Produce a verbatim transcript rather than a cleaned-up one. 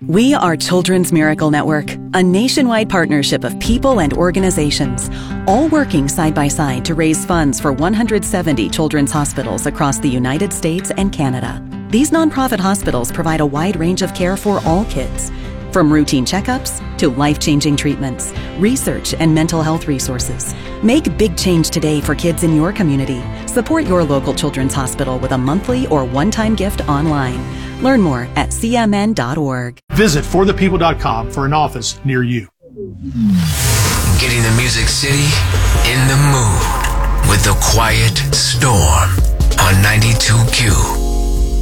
We are Children's Miracle Network, a nationwide partnership of people and organizations, all working side by side to raise funds for one hundred seventy children's hospitals across the United States and Canada. These nonprofit hospitals provide a wide range of care for all kids, from routine checkups to life-changing treatments, research, and mental health resources. Make big change today for kids in your community. Support your local children's hospital with a monthly or one-time gift online. Learn more at C M N dot org. Visit for the people dot com for an office near you. Getting the Music City in the mood with the Quiet Storm on ninety-two Q.